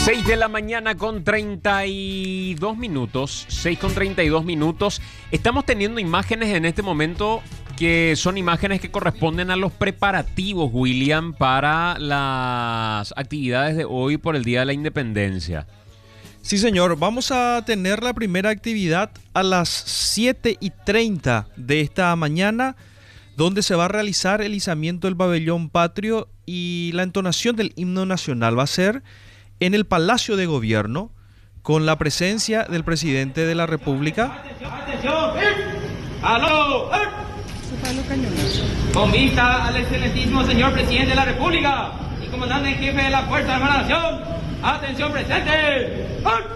6 de la mañana con 32 minutos. 6 con 32 minutos. Estamos teniendo imágenes en este momento que son imágenes que corresponden a los preparativos, William, para las actividades de hoy por el Día de la Independencia. Sí, señor. Vamos a tener la primera actividad a las 7:30 de esta mañana, donde se va a realizar el izamiento del pabellón patrio y la entonación del himno nacional. Va a ser en el Palacio de Gobierno, con la presencia del presidente de la República. ¡Atención! ¡Aló! Con vista al excelentísimo señor presidente de la República y comandante en jefe de la Fuerza Armada de la Nación, ¡atención presente!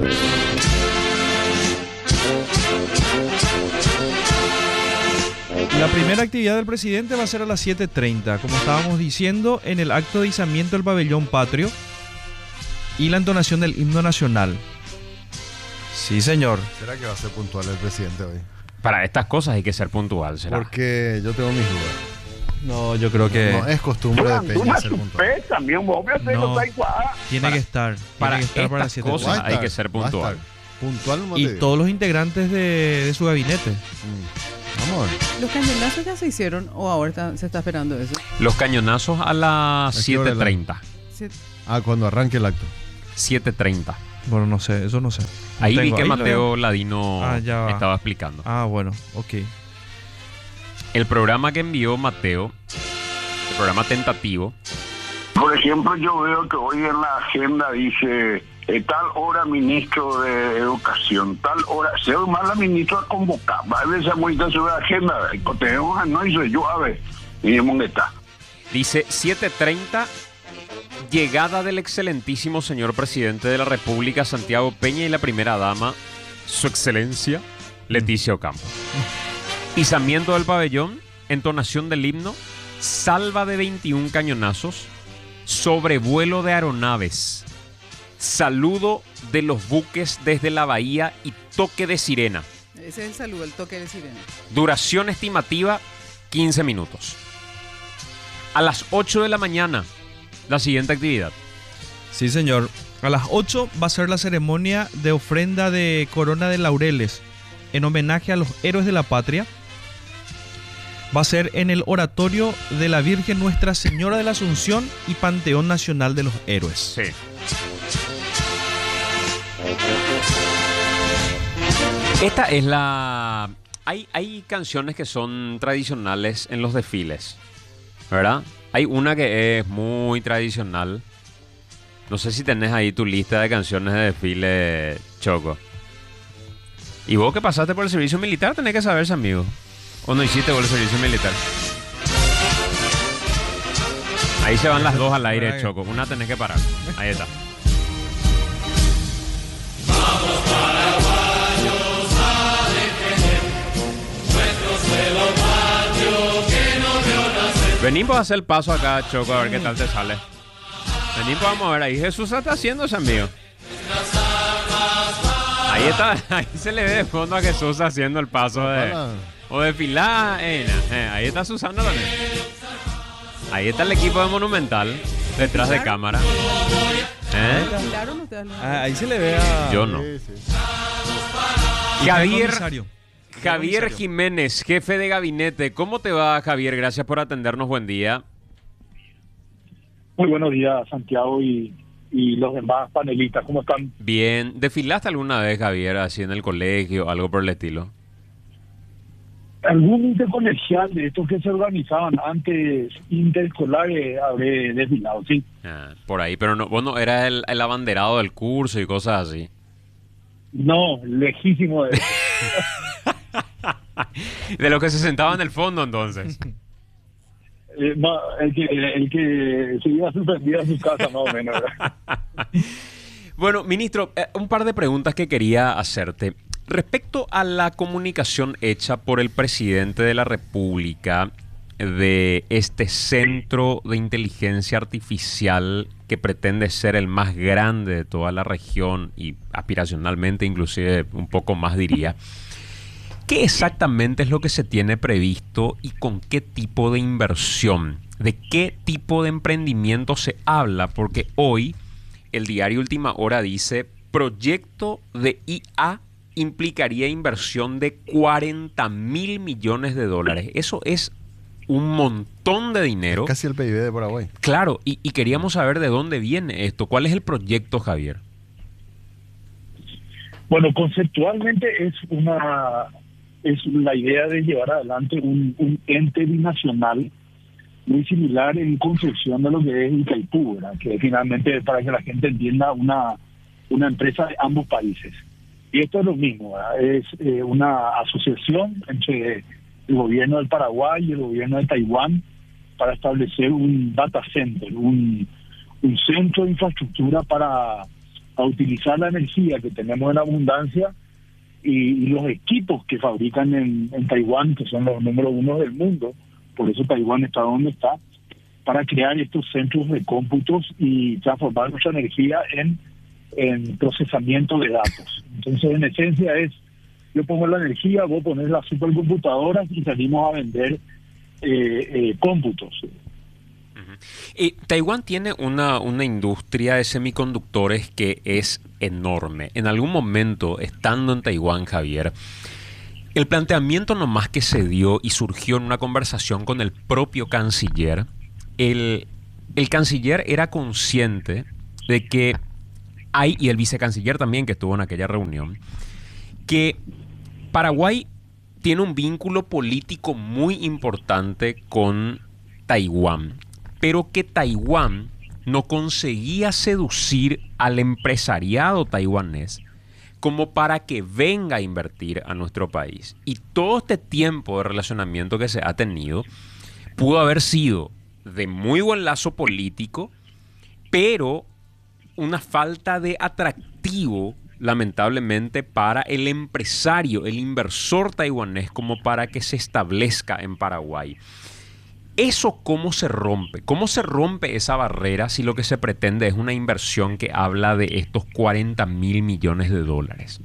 La primera actividad del presidente va a ser a las 7:30, como estábamos diciendo, en el acto de izamiento del pabellón patrio y la entonación del himno nacional. Sí, señor. ¿Será que va a ser puntual el presidente hoy? Para estas cosas hay que ser puntual, ¿será? Porque yo tengo mis dudas. No, yo creo que No es costumbre de Peña ser puntual. no, tiene que estar. Para Tiene que estar para las estas 7:30. cosas hay que ser puntual. Puntual no Y te digo. todos los integrantes de su gabinete. Vamos a ver. ¿Los cañonazos ya se hicieron o ahora se está esperando eso? Los cañonazos a las ¿A qué hora 7:30. Cuando arranque el acto. 7:30. Bueno, no sé, eso no sé. No Ahí vi tengo, que ahí lo Mateo veo. Ladino Ya va. estaba explicando. Bueno, ok. El programa que envió Mateo, el programa tentativo, Por ejemplo, yo veo que hoy en la agenda dice tal hora ministro de Educación, tal hora, se ve mal la ministra a convocar, va a ver esa muy sobre la agenda, tenemos no hizo yo a ver, y dónde está. dice 7:30, llegada del excelentísimo señor presidente de la República, Santiago Peña, y la primera dama, su excelencia, Leticia Ocampo. Izamiento del pabellón, entonación del himno, salva de 21 cañonazos, sobrevuelo de aeronaves, saludo de los buques desde la bahía y toque de sirena. Ese es el saludo, el toque de sirena. Duración estimativa, 15 minutos. A las 8 de la mañana, la siguiente actividad. Sí, señor. A las 8 va a ser la ceremonia de ofrenda de corona de laureles en homenaje a los héroes de la patria. Va a ser en el oratorio de la Virgen Nuestra Señora de la Asunción y Panteón Nacional de los Héroes. Sí. Esta es la... Hay canciones que son tradicionales en los desfiles, ¿verdad? Hay una que es muy tradicional. No sé si tenés ahí tu lista de canciones de desfile, Choco. Y vos que pasaste por el servicio militar tenés que saberse, amigo. ¿O no hiciste por el servicio militar? Ahí se van las dos al aire, Choco. Una tenés que parar. Ahí está. Venimos a hacer el paso acá, Choco, a ver qué tal te sale. Venimos, vamos a ver. Ahí Jesús está haciendo ese, amigo. Ahí está, ahí se le ve de fondo a Jesús haciendo el paso de... O desfilar. Ahí está Susana también. Ahí está el equipo de Monumental, detrás de cámara. ¿Claro? Ahí se le ve a... Yo no. Sí, sí. Javier Jiménez, jefe de gabinete. ¿Cómo te va, Javier? Gracias por atendernos. Buen día. Muy buenos días, Santiago y los demás panelistas. ¿Cómo están? Bien. ¿Desfilaste alguna vez, Javier, así en el colegio, algo por el estilo? Algún intercolegial de estos que se organizaban antes, interescolares, habré desfilado, sí. Por ahí, pero no, vos no eras el abanderado del curso y cosas así. No, lejísimo de eso. De los que se sentaban en el fondo, entonces. No, el que se iba suspendido a su casa, más o menos. Bueno, ministro, un par de preguntas que quería hacerte. Respecto a la comunicación hecha por el presidente de la República de este centro de inteligencia artificial que pretende ser el más grande de toda la región y aspiracionalmente inclusive un poco más, diría. ¿Qué exactamente es lo que se tiene previsto y con qué tipo de inversión? ¿De qué tipo de emprendimiento se habla? Porque hoy el diario Última Hora dice, proyecto de IA implicaría inversión de 40.000 millones de dólares. Eso es un montón de dinero. Casi el PIB de Paraguay. Claro, y queríamos saber de dónde viene esto. ¿Cuál es el proyecto, Javier? Bueno, conceptualmente es la idea de llevar adelante un ente binacional muy similar en concepción de lo que es Itaipú, ¿verdad? Que finalmente, para que la gente entienda, una empresa de ambos países. Y esto es lo mismo, ¿verdad? Es una asociación entre el gobierno del Paraguay y el gobierno de Taiwán para establecer un data center, un centro de infraestructura para utilizar la energía que tenemos en abundancia y los equipos que fabrican en Taiwán, que son los número uno del mundo, por eso Taiwán está donde está, para crear estos centros de cómputos y transformar nuestra energía en procesamiento de datos. Entonces, en esencia es, yo pongo la energía, vos pones las supercomputadoras y salimos a vender cómputos. Taiwán tiene una industria de semiconductores que es enorme. En algún momento, estando en Taiwán, Javier, el planteamiento nomás que se dio y surgió en una conversación con el propio canciller, el canciller era consciente de que hay, y el vicecanciller también que estuvo en aquella reunión, que Paraguay tiene un vínculo político muy importante con Taiwán, pero que Taiwán no conseguía seducir al empresariado taiwanés como para que venga a invertir a nuestro país. Y todo este tiempo de relacionamiento que se ha tenido pudo haber sido de muy buen lazo político, pero una falta de atractivo, lamentablemente, para el empresario, el inversor taiwanés, como para que se establezca en Paraguay. ¿Eso cómo se rompe? ¿Cómo se rompe esa barrera si lo que se pretende es una inversión que habla de estos 40.000 millones de dólares?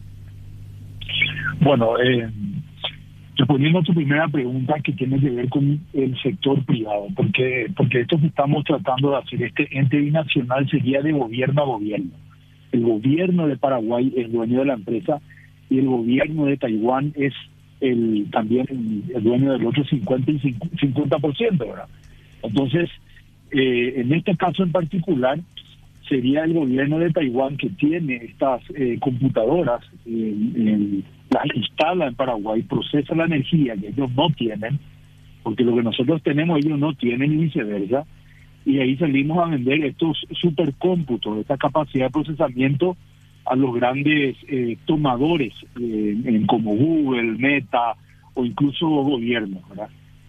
Bueno, respondiendo a tu primera pregunta, que tiene que ver con el sector privado, porque esto que estamos tratando de hacer, este ente binacional, sería de gobierno a gobierno. El gobierno de Paraguay es dueño de la empresa y el gobierno de Taiwán es también el dueño del otro 50 y 50%, ¿verdad? Entonces, en este caso en particular, sería el gobierno de Taiwán que tiene estas computadoras, las instala en Paraguay, procesa la energía que ellos no tienen, porque lo que nosotros tenemos ellos no tienen y viceversa, y ahí salimos a vender estos supercómputos, esta capacidad de procesamiento a los grandes tomadores como Google, Meta o incluso gobiernos, ¿verdad?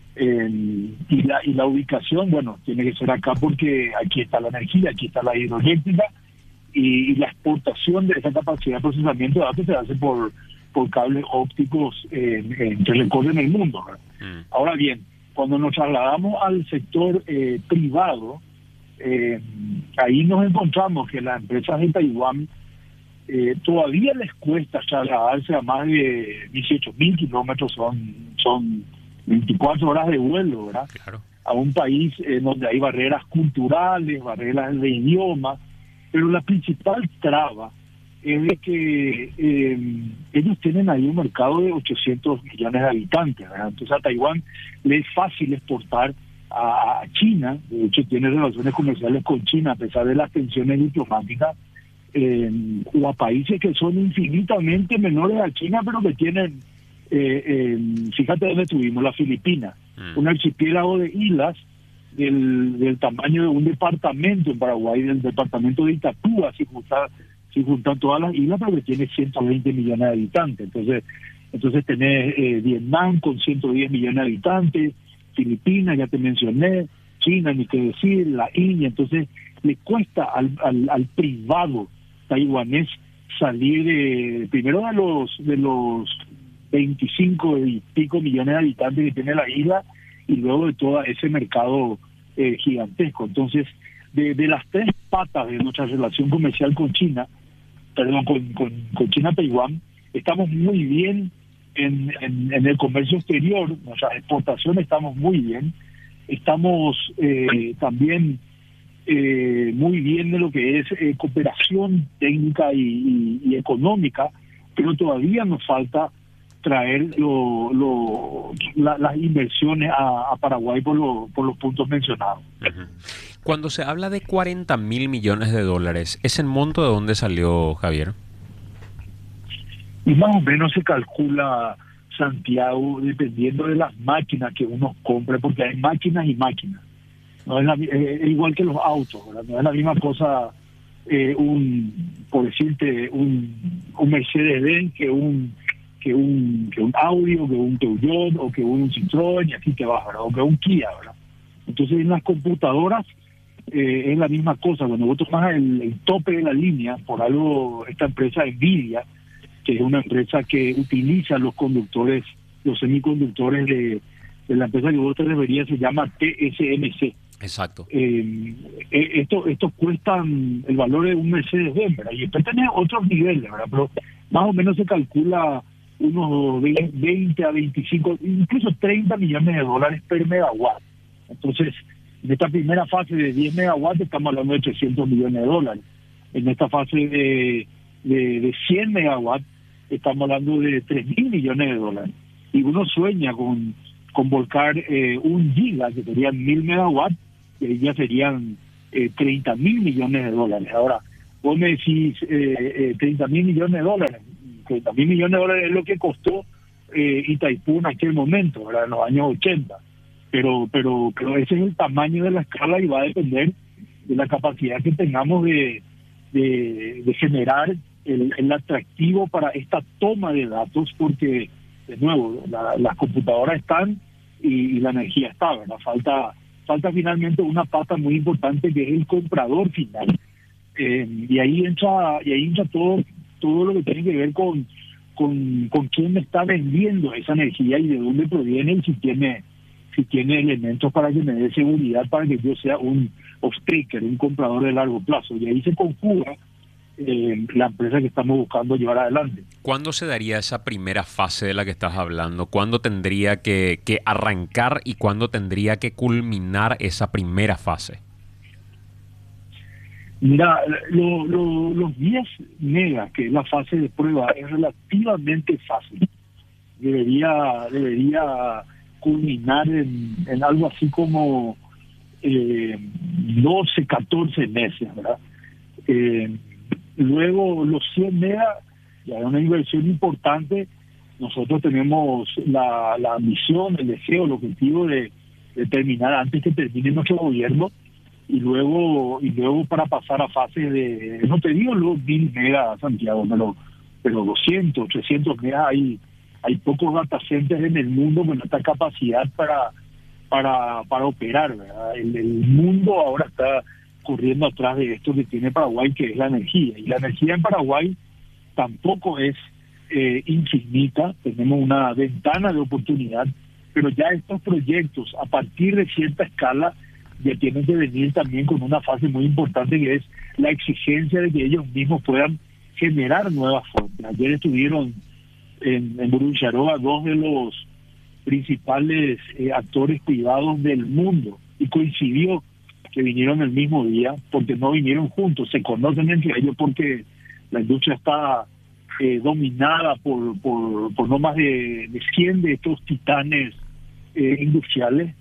Y la ubicación, bueno, tiene que ser acá porque aquí está la energía, aquí está la hidroeléctrica y la exportación de esa capacidad de procesamiento de datos se hace por cables ópticos que recorren el mundo, ¿verdad? Ahora bien, cuando nos trasladamos al sector privado, ahí nos encontramos que las empresas de Taiwán todavía les cuesta trasladarse a más de 18.000 kilómetros, son 24 horas de vuelo, ¿verdad? Claro. A un país donde hay barreras culturales, barreras de idioma, pero la principal traba es de que ellos tienen ahí un mercado de 800 millones de habitantes, ¿verdad? Entonces a Taiwán le es fácil exportar a China, de hecho tiene relaciones comerciales con China a pesar de las tensiones diplomáticas, o a países que son infinitamente menores a China, pero que tienen, fíjate dónde estuvimos, las Filipinas, un archipiélago de islas del tamaño de un departamento en Paraguay, del departamento de Itapúa, si juntan todas las islas, pero que tiene 120 millones de habitantes. Entonces tenés Vietnam con 110 millones de habitantes, Filipinas, ya te mencioné, China, ni qué decir, la India. Entonces le cuesta al privado taiwanés salir primero de los 25 y pico millones de habitantes que tiene la isla y luego de todo ese mercado gigantesco. Entonces, de las tres patas de nuestra relación comercial con China, con China-Taiwán, estamos muy bien en el comercio exterior, nuestras exportaciones estamos muy bien, estamos también muy bien de lo que es cooperación técnica y económica, pero todavía nos falta traer las inversiones a Paraguay por los puntos mencionados. Ujú. Cuando se habla de 40.000 millones de dólares, ¿ese monto de dónde salió, Javier? Y más o menos se calcula, Santiago, dependiendo de las máquinas que uno compre, porque hay máquinas y máquinas. No es, es igual que los autos, ¿verdad? No es la misma cosa por decirte, un Mercedes-Benz que un Audi, o que un Peugeot, o que un Citroën, y así te vas, ¿verdad? O que un Kia, ¿verdad? Entonces en las computadoras es la misma cosa. Cuando vos tomas el tope de la línea, por algo esta empresa Nvidia, que es una empresa que utiliza los conductores, los semiconductores de la empresa que vos te referías, se llama TSMC. Exacto. Estos cuestan el valor de un Mercedes-Benz, ¿verdad? Y después tenés otros niveles, ¿verdad? Pero más o menos se calcula unos 20 a 25, incluso 30 millones de dólares per megawatt. Entonces, en esta primera fase de 10 megawatts estamos hablando de 300 millones de dólares. En esta fase de 100 megawatts estamos hablando de 3.000 millones de dólares. Y uno sueña con volcar 1 giga, que serían 1.000 megawatts, que ya serían 30.000 millones de dólares. Ahora, vos me decís 30.000 millones de dólares. 30.000 millones de dólares es lo que costó Itaipú en aquel momento, ¿verdad? En los años 80. Pero ese es el tamaño de la escala y va a depender de la capacidad que tengamos de generar el atractivo para esta toma de datos, porque, de nuevo, las computadoras están y la energía está, ¿verdad? Falta finalmente una pata muy importante, que es el comprador final. Y ahí entra todo lo que tiene que ver con quién me está vendiendo esa energía y de dónde proviene, y si tiene elementos para que me dé seguridad, para que yo sea un off-taker, un comprador de largo plazo. Y ahí se conjuga la empresa que estamos buscando llevar adelante. ¿Cuándo se daría esa primera fase de la que estás hablando? ¿Cuándo tendría que arrancar y cuándo tendría que culminar esa primera fase? Mira, los 10 megas, que es la fase de prueba, es relativamente fácil. Debería culminar en algo así como 12, 14 meses, ¿verdad? Luego los 100 megas ya es una inversión importante. Nosotros tenemos la misión, el deseo, el objetivo de terminar antes que termine nuestro gobierno, y luego para pasar a fases de, no te digo los 1.000 megas, Santiago, pero 200, 300 megas. Hay pocos data centers en el mundo con esta capacidad para operar, ¿verdad? El mundo ahora está corriendo atrás de esto que tiene Paraguay, que es la energía. Y la energía en Paraguay tampoco es infinita. Tenemos una ventana de oportunidad, pero ya estos proyectos, a partir de cierta escala, ya tienen que venir también con una fase muy importante, que es la exigencia de que ellos mismos puedan generar nuevas fuentes. Ayer estuvieron en Buruncharoa 2 de los principales actores privados del mundo, y coincidió que vinieron el mismo día, porque no vinieron juntos, se conocen entre ellos porque la industria está dominada por no más de 100 de estos titanes industriales,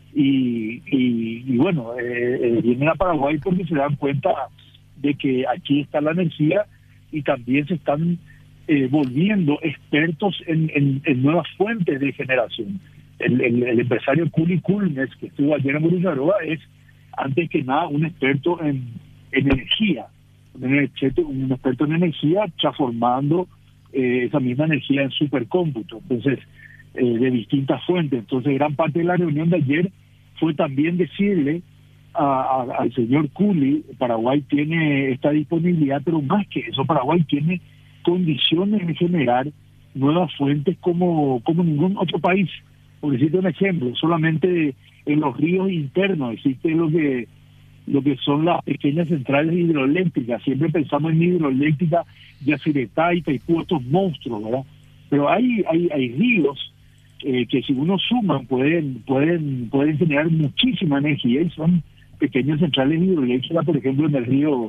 y bueno, vienen a Paraguay porque se dan cuenta de que aquí está la energía, y también se están volviendo expertos en nuevas fuentes de generación. El empresario Kuli Kulnes, que estuvo ayer en Buruncharoa, es antes que nada un experto en energía, un experto en energía, transformando esa misma energía en supercómputo, entonces de distintas fuentes. Entonces gran parte de la reunión de ayer fue también decirle al señor Kuli, Paraguay tiene esta disponibilidad, pero más que eso, Paraguay tiene condiciones de generar nuevas fuentes como ningún otro país. Por decirte un ejemplo, solamente en los ríos internos existe lo que son las pequeñas centrales hidroeléctricas. Siempre pensamos en hidroeléctrica, Yacyretá, Itaipú, estos monstruos, ¿verdad? Pero hay ríos que si uno suma pueden generar muchísima energía, y son pequeñas centrales hidroeléctricas, por ejemplo, en el río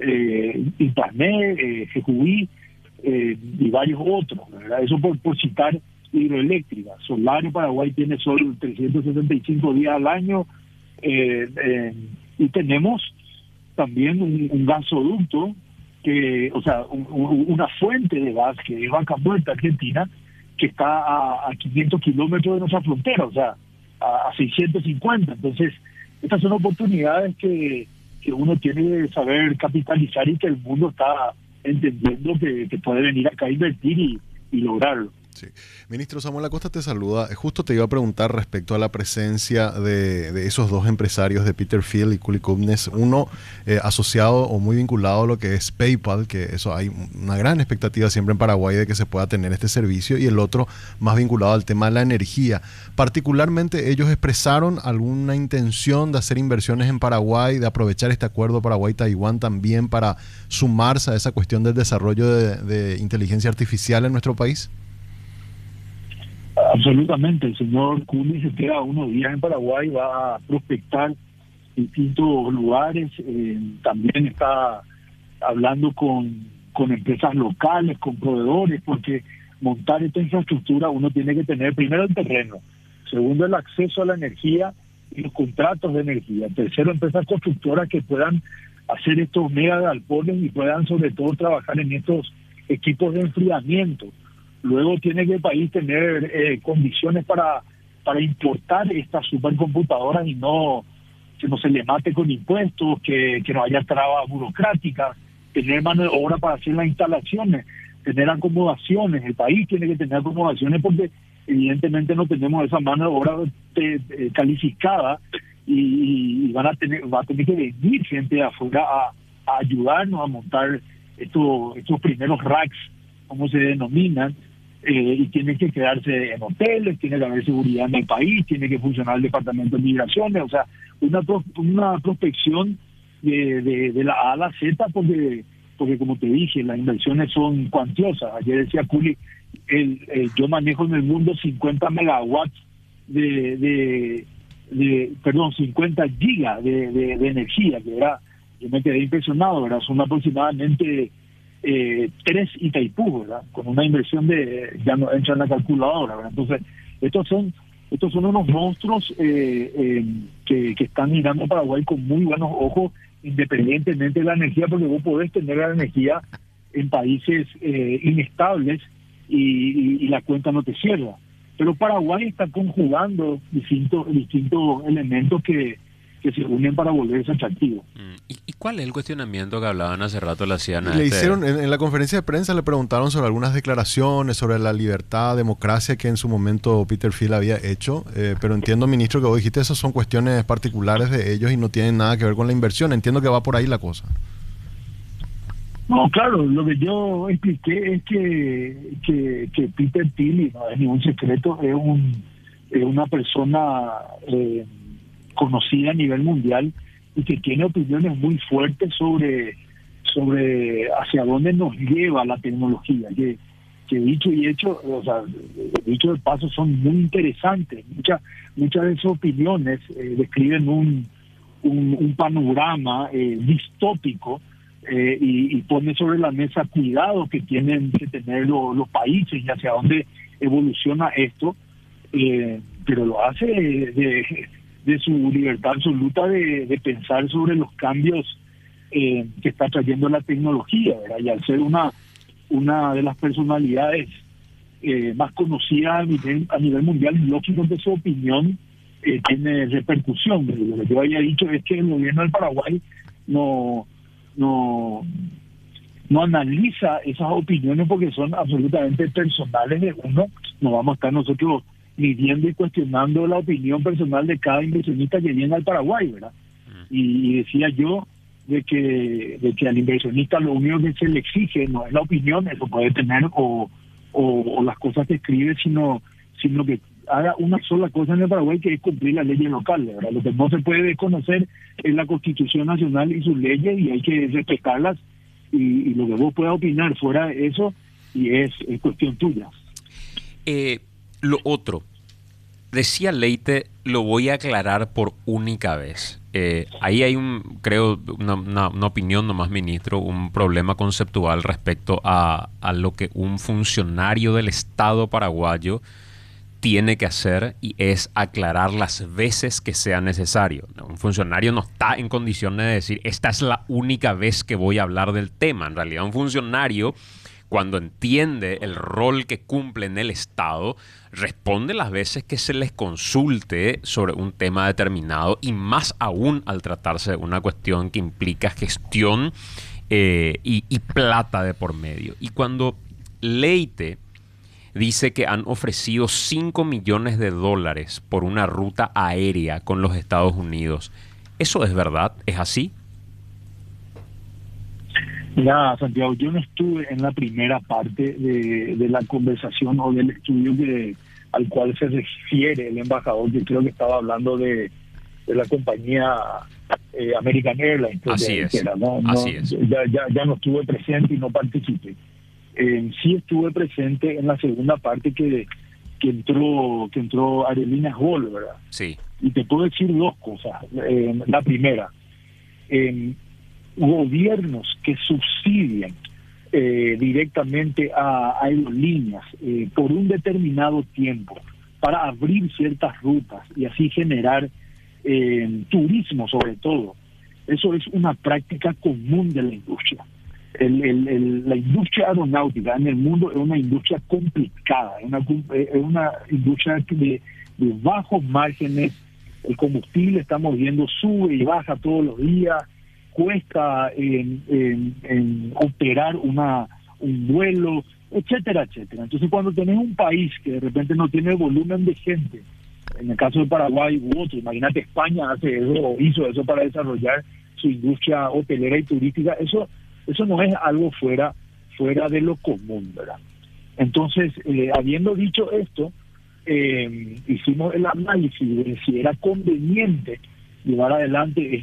Ipané, Jejuí y varios otros, ¿verdad? Eso por citar hidroeléctricas. Solar en Paraguay tiene sol 365 días al año, y tenemos también un gasoducto, una fuente de gas que es Vaca Muerta, Argentina, que está a 500 kilómetros de nuestra frontera, o sea, a 650. Entonces, estas son oportunidades que uno tiene que saber capitalizar y que el mundo está entendiendo que puede venir acá a invertir y lograrlo. Sí. Ministro, Samuel Acosta te saluda. Justo te iba a preguntar respecto a la presencia de esos dos empresarios, de Peter Thiel y Kuli Kobnes, uno asociado o muy vinculado a lo que es PayPal, que eso hay una gran expectativa siempre en Paraguay de que se pueda tener este servicio, y el otro más vinculado al tema de la energía. Particularmente, ellos expresaron alguna intención de hacer inversiones en Paraguay, de aprovechar este acuerdo Paraguay-Taiwán también para sumarse a esa cuestión del desarrollo de inteligencia artificial en nuestro país. Absolutamente. El señor Kuli se queda unos días en Paraguay, va a prospectar distintos lugares, también está hablando con empresas locales, con proveedores, porque montar esta infraestructura uno tiene que tener primero el terreno, segundo el acceso a la energía y los contratos de energía, tercero empresas constructoras que puedan hacer estos mega galpones y puedan sobre todo trabajar en estos equipos de enfriamiento. Luego tiene que el país tener condiciones para importar estas supercomputadoras y que no se le mate con impuestos, que no haya trabas burocráticas, tener mano de obra para hacer las instalaciones, tener acomodaciones. El país tiene que tener acomodaciones porque evidentemente no tenemos esa mano de obra calificada y va a tener que venir gente de afuera a ayudarnos a montar estos primeros racks, como se denominan, y tienen que quedarse en hoteles, tiene que haber seguridad en el país, tiene que funcionar el departamento de migraciones, o sea, una prospección de la A a la Z, porque como te dije, las inversiones son cuantiosas. Ayer decía Kuli, yo manejo en el mundo 50 megawatts 50 gigas de energía, que yo me quedé impresionado, ¿verdad? Son aproximadamente 3 Itaipú, ¿verdad? Con una inversión ya no entra en la calculadora, ¿verdad? Entonces, estos son unos monstruos que están mirando a Paraguay con muy buenos ojos, independientemente de la energía, porque vos podés tener la energía en países inestables y la cuenta no te cierra. Pero Paraguay está conjugando distintos elementos que se unen para volverse atractivo. ¿Y cuál es el cuestionamiento que hablaban hace rato la Ciana? Le hicieron, en la conferencia de prensa le preguntaron sobre algunas declaraciones, sobre la libertad, democracia que en su momento Peter Thiel había hecho, pero entiendo, ministro, que vos dijiste esas son cuestiones particulares de ellos y no tienen nada que ver con la inversión. Entiendo que va por ahí la cosa. No, claro, lo que yo expliqué es que Peter Thiel, y no es ningún secreto, es una persona conocida a nivel mundial y que tiene opiniones muy fuertes sobre hacia dónde nos lleva la tecnología, que dicho y hecho, o sea, dicho de paso, son muy interesantes. Muchas de sus opiniones describen un panorama distópico, y pone sobre la mesa cuidados que tienen que tener los países y hacia dónde evoluciona esto, pero lo hace de su libertad absoluta de pensar sobre los cambios que está trayendo la tecnología, ¿verdad? Y al ser una de las personalidades más conocidas a nivel mundial, lógico que su opinión tiene repercusión. Lo que yo había dicho es que el gobierno del Paraguay no analiza esas opiniones porque son absolutamente personales de uno. No vamos a estar nosotros midiendo y cuestionando la opinión personal de cada inversionista que viene al Paraguay, ¿verdad? Y decía yo de que al inversionista lo único que se le exige no es la opinión, eso puede tener, o las cosas que escribe, sino que haga una sola cosa en el Paraguay, que es cumplir las leyes locales, ¿verdad? Lo que no se puede desconocer es la Constitución Nacional y sus leyes, y hay que respetarlas, y lo que vos puedas opinar fuera de eso y es cuestión tuya. Lo otro, decía Leite, lo voy a aclarar por única vez. Ahí hay creo, una opinión nomás, ministro, un problema conceptual respecto a lo que un funcionario del Estado paraguayo tiene que hacer, y es aclarar las veces que sea necesario. Un funcionario no está en condiciones de decir, esta es la única vez que voy a hablar del tema. En realidad, un funcionario, cuando entiende el rol que cumple en el Estado, responde las veces que se les consulte sobre un tema determinado, y más aún al tratarse de una cuestión que implica gestión y plata de por medio. Y cuando Leite dice que han ofrecido $5 millones por una ruta aérea con los Estados Unidos, ¿eso es verdad? ¿Es así? Mira, Santiago, yo no estuve en la primera parte de la conversación o del estudio al cual se refiere el embajador, que creo que estaba hablando de la compañía American Airlines. Así es. Así es. Ya no estuve presente y no participé. Sí estuve presente en la segunda parte que entró Aerolíneas Gol, ¿verdad? Sí. Y te puedo decir dos cosas. La primera, gobiernos que subsidian directamente a aerolíneas por un determinado tiempo para abrir ciertas rutas y así generar turismo, sobre todo. Eso es una práctica común de la industria. La industria aeronáutica en el mundo es una industria complicada, es una industria de bajos márgenes. El combustible, estamos viendo, sube y baja todos los días. Cuesta en operar un vuelo, etcétera, etcétera. Entonces, cuando tenés un país que de repente no tiene volumen de gente, en el caso de Paraguay u otro, imagínate, España hace eso o hizo eso para desarrollar su industria hotelera y turística, eso no es algo fuera de lo común, ¿verdad? Entonces, habiendo dicho esto, hicimos el análisis de si era conveniente llevar adelante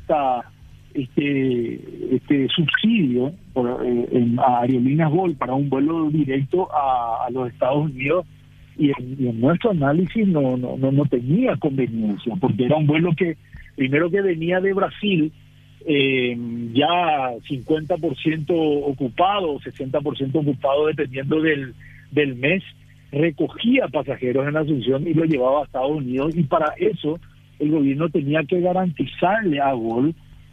este subsidio a Aerolíneas Gol para un vuelo directo a los Estados Unidos, y en nuestro análisis no tenía conveniencia, porque era un vuelo que primero que venía de Brasil, ya 50% ocupado, 60% ocupado dependiendo del mes, recogía pasajeros en Asunción y lo llevaba a Estados Unidos, y para eso el gobierno tenía que garantizarle a Gol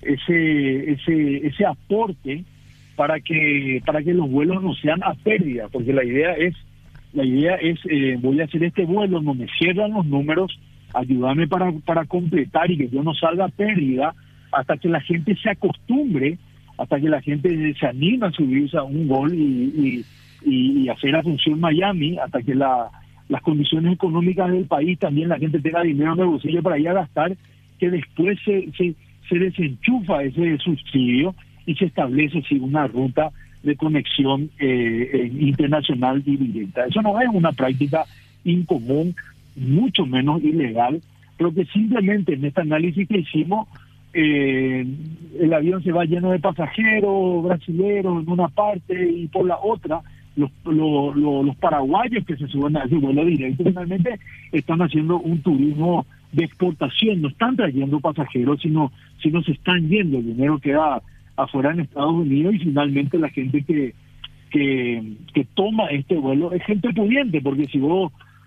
ese aporte para que los vuelos no sean a pérdida, porque la idea es voy a hacer este vuelo, no me cierran los números, ayúdame para completar y que yo no salga a pérdida, hasta que la gente se acostumbre, hasta que la gente se anime a subirse a un Gol y hacer Asunción Miami, hasta que las condiciones económicas del país, también la gente tenga dinero en el bolsillo para ir a gastar, que después se desenchufa ese subsidio y se establece así una ruta de conexión internacional y directa. Eso no es una práctica incomún, mucho menos ilegal, pero que simplemente en este análisis que hicimos, el avión se va lleno de pasajeros brasileños en una parte, y por la otra los paraguayos que se suben a ese vuelo directo finalmente están haciendo un turismo de exportación, no están trayendo pasajeros, sino se están yendo, el dinero queda afuera en Estados Unidos, y finalmente la gente que toma este vuelo es gente pudiente, porque si vos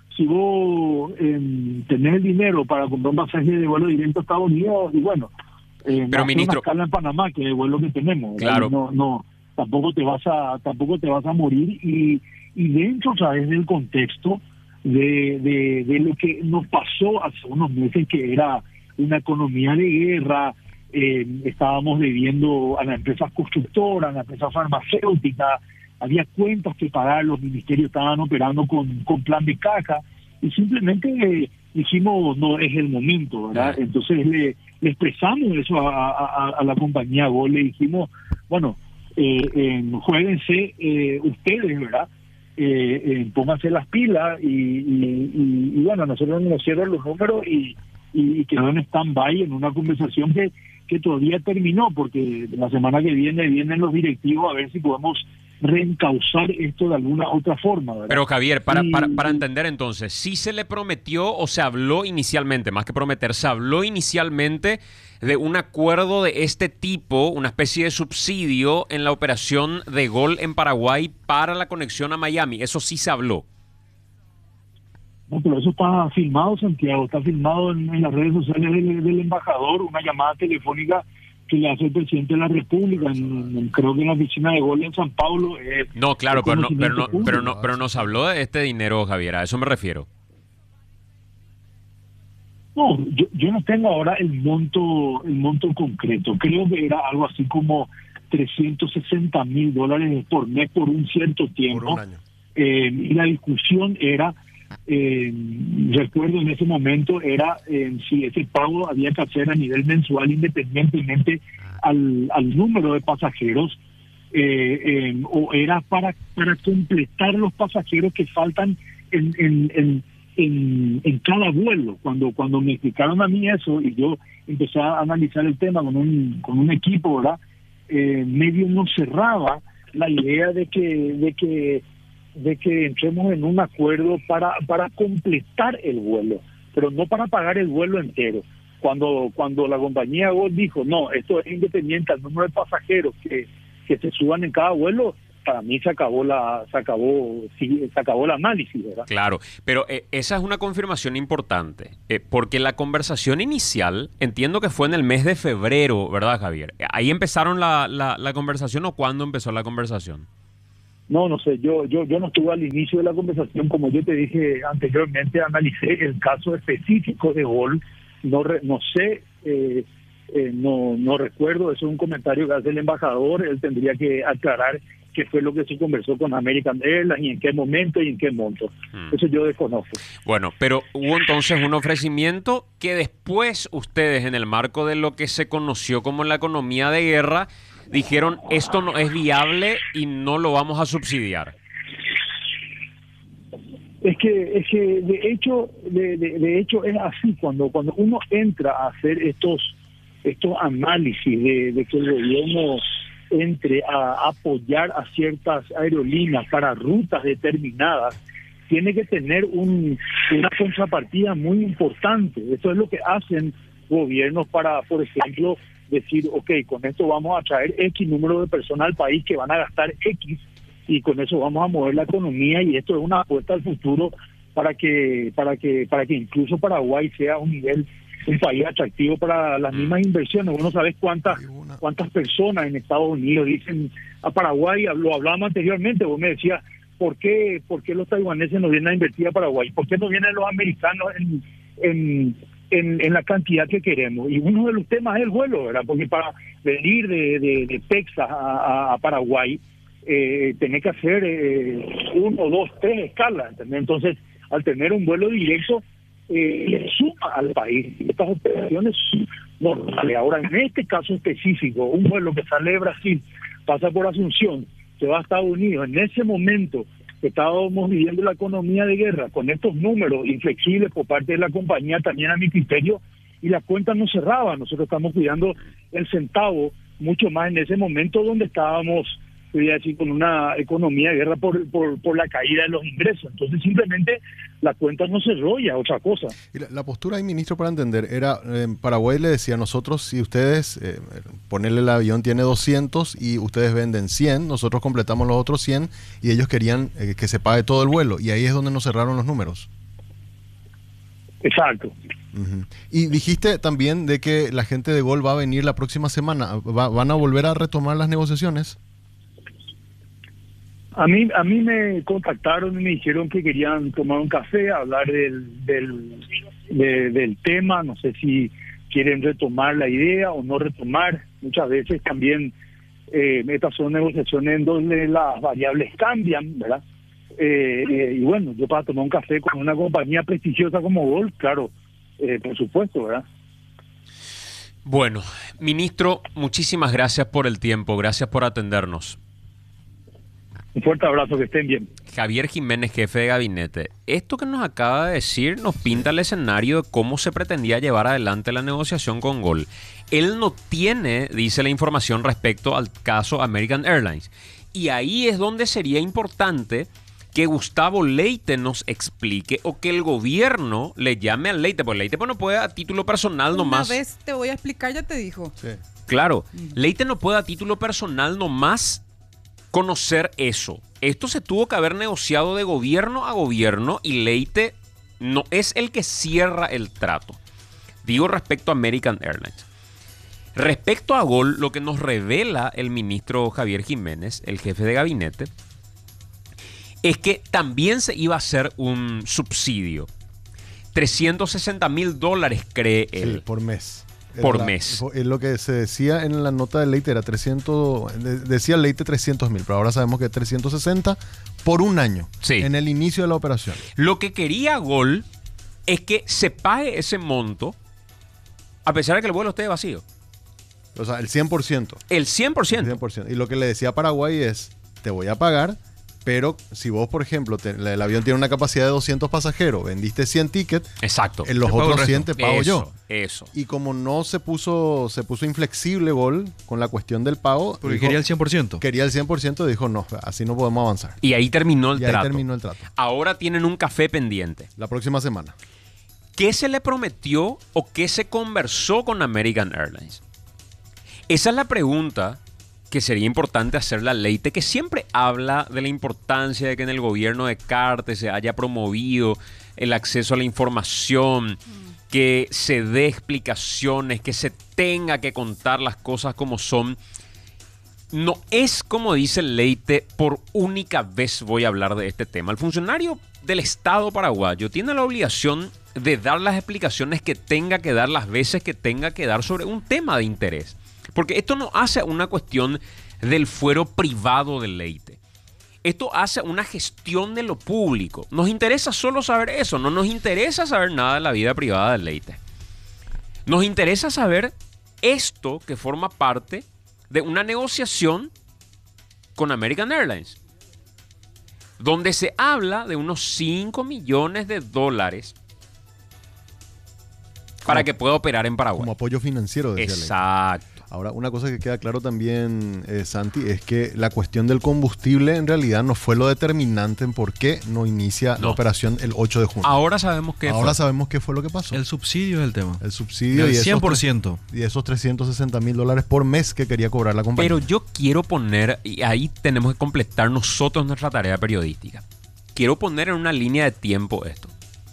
tenés el dinero para comprar un pasaje de vuelo directo a Estados Unidos, y bueno, pero ministro, una escala en Panamá, que es el vuelo que tenemos, claro, no tampoco te vas a morir, y dentro, sabes, del contexto de lo que nos pasó hace unos meses, que era una economía de guerra, estábamos debiendo a las empresas constructoras, a las empresas farmacéuticas, había cuentas que pagar, los ministerios estaban operando con plan de caja, y simplemente dijimos, no es el momento, ¿verdad? Entonces le expresamos eso a la compañía Gol, le dijimos, bueno, juéguense ustedes, ¿verdad? Pónganse las pilas, y bueno, nosotros nos cierran los números y quedó en stand-by en una conversación que todavía terminó, porque la semana que viene vienen los directivos a ver si podemos reencauzar esto de alguna otra forma, ¿verdad? Pero Javier, para entender entonces, ¿sí se le prometió o se habló inicialmente, más que prometer, se habló inicialmente de un acuerdo de este tipo, una especie de subsidio en la operación de Gol en Paraguay para la conexión a Miami? Eso sí se habló. No, pero eso está filmado, Santiago, está filmado en las redes sociales del embajador, una llamada telefónica que le hace el presidente de la República, creo que en la oficina de Gol en San Paulo. No, claro, pero nos habló de este dinero, Javier, a eso me refiero. No, yo no tengo ahora el monto concreto. Creo que era algo así como $360,000 por mes por un cierto tiempo. Por un año. Y la discusión era, recuerdo en ese momento, era si ese pago había que hacer a nivel mensual independientemente al número de pasajeros, o era para completar los pasajeros que faltan en cada vuelo. Cuando me explicaron a mí eso y yo empecé a analizar el tema con un equipo, ¿verdad? Medio nos cerraba la idea de que entremos en un acuerdo para completar el vuelo, pero no para pagar el vuelo entero. Cuando la compañía Gol dijo, no, esto es independiente al número de pasajeros que se suban en cada vuelo, para mí se acabó el análisis, ¿verdad? Claro, pero esa es una confirmación importante, porque la conversación inicial, entiendo que fue en el mes de febrero, ¿verdad, Javier? ¿Ahí empezaron la conversación o cuándo empezó la conversación? No sé, yo no estuve al inicio de la conversación, como yo te dije anteriormente, analicé el caso específico de Gol, no sé, no recuerdo, eso es un comentario que hace el embajador, él tendría que aclarar qué fue lo que se conversó con American Airlines y en qué momento y en qué monto. Eso yo desconozco. Bueno, pero hubo entonces un ofrecimiento que después ustedes, en el marco de lo que se conoció como la economía de guerra, dijeron esto no es viable y no lo vamos a subsidiar. Es que de hecho es así, cuando uno entra a hacer estos análisis de que el gobierno entre a apoyar a ciertas aerolíneas para rutas determinadas, tiene que tener una contrapartida muy importante. Eso es lo que hacen gobiernos para, por ejemplo, decir, ok, con esto vamos a traer X número de personas al país que van a gastar X y con eso vamos a mover la economía, y esto es una apuesta al futuro para que incluso Paraguay sea un país atractivo para las mismas inversiones. Uno sabe cuántas personas en Estados Unidos dicen a Paraguay, lo hablábamos anteriormente, vos me decías, ¿por qué los taiwaneses no vienen a invertir a Paraguay? ¿Por qué no vienen los americanos en la cantidad que queremos? Y uno de los temas es el vuelo, ¿verdad? Porque para venir de Texas a Paraguay, tenés que hacer 1, 2, 3 escalas, ¿entendés? Entonces, al tener un vuelo directo, le suma al país. Estas operaciones normales. Ahora, en este caso específico, un vuelo que sale de Brasil, pasa por Asunción, se va a Estados Unidos, en ese momento que estábamos viviendo la economía de guerra, con estos números inflexibles por parte de la compañía, también a mi criterio, y las cuentas no cerraban. Nosotros estamos cuidando el centavo mucho más en ese momento donde estábamos, voy a decir, con una economía de guerra por la caída de los ingresos. Entonces simplemente la cuenta no cerró, ya otra cosa. Y la postura ahí, ministro, para entender, era, Paraguay le decía a nosotros, si ustedes, ponerle el avión tiene 200 y ustedes venden 100, nosotros completamos los otros 100 y ellos querían que se pague todo el vuelo, y ahí es donde nos cerraron los números. Exacto. Y dijiste también de que la gente de Gol va a venir la próxima semana. ¿Van a volver a retomar las negociaciones? A mí me contactaron y me dijeron que querían tomar un café, hablar del tema. No sé si quieren retomar la idea o no retomar. Muchas veces también estas son negociaciones en donde las variables cambian, ¿verdad? Y bueno, yo para tomar un café con una compañía prestigiosa como Gol, claro, por supuesto, ¿verdad? Bueno, ministro, muchísimas gracias por el tiempo, gracias por atendernos. Un fuerte abrazo, que estén bien. Javier Jiménez, jefe de gabinete. Esto que nos acaba de decir nos pinta el escenario de cómo se pretendía llevar adelante la negociación con Gol. Él no tiene, dice la información, respecto al caso American Airlines. Y ahí es donde sería importante que Gustavo Leite nos explique o que el gobierno le llame al Leite, porque Leite pues, no puede a título personal nomás. Una vez te voy a explicar, ya te dijo. Sí. Claro, Leite no puede a título personal nomás conocer eso. Esto se tuvo que haber negociado de gobierno a gobierno y Leite no es el que cierra el trato. Digo respecto a American Airlines. Respecto a Gol, lo que nos revela el ministro Javier Jiménez, el jefe de gabinete, es que también se iba a hacer un subsidio. $360,000 cree él. Sí, por mes. Por mes. Es lo que se decía en la nota de Leite, era 300, decía Leite 300,000, pero ahora sabemos que es 360 por un año, Sí. en el inicio de la operación. Lo que quería Gol es que se pague ese monto a pesar de que el vuelo esté vacío. O sea, el 100%. El 100%. 100%. Y lo que le decía a Paraguay es, te voy a pagar, pero si vos, por ejemplo, el avión tiene una capacidad de 200 pasajeros, vendiste 100 tickets, Exacto. en los Te pago otros el 100 resto. te pago Eso, yo. Eso. Y como no se puso inflexible Gol con la cuestión del pago, Porque dijo- quería el 100%. quería el 100%, dijo, no, así no podemos avanzar. Y ahí terminó el Y ahí trato. terminó el trato. Ahora tienen un café pendiente. La próxima semana. ¿Qué se le prometió o qué se conversó con American Airlines? Esa es la pregunta que sería importante hacerle a Leite, que siempre habla de la importancia de que en el gobierno de Cartes se haya promovido el acceso a la información, que se dé explicaciones, que se tenga que contar las cosas como son. No es, como dice Leite, por única vez voy a hablar de este tema. El funcionario del Estado paraguayo tiene la obligación de dar las explicaciones que tenga que dar las veces que tenga que dar sobre un tema de interés. Porque esto no hace una cuestión del fuero privado del Leite. Esto hace una gestión de lo público. Nos interesa solo saber eso. No nos interesa saber nada de la vida privada del Leite. Nos interesa saber esto que forma parte de una negociación con American Airlines, donde se habla de unos $5 millones para que pueda operar en Paraguay. Como apoyo financiero, decía Leite. Exacto. Ahora, una cosa que queda claro también, Santi, es que la cuestión del combustible en realidad no fue lo determinante en por qué no inicia la No. operación el 8 de junio. Ahora sabemos que Ahora sabemos qué fue lo que pasó. El subsidio es el tema. El subsidio El y esos 100%. y esos $360,000 por mes que quería cobrar la compañía. Pero yo quiero poner, y ahí tenemos que completar nosotros nuestra tarea periodística. Quiero poner en una línea de tiempo esto.